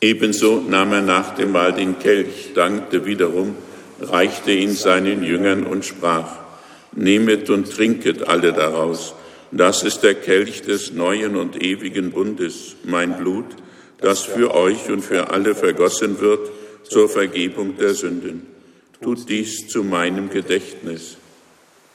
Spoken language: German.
Ebenso nahm er nach dem Mahl den Kelch, dankte wiederum, reichte ihn seinen Jüngern und sprach: Nehmet und trinket alle daraus. Das ist der Kelch des neuen und ewigen Bundes, mein Blut, das für euch und für alle vergossen wird zur Vergebung der Sünden. Tut dies zu meinem Gedächtnis.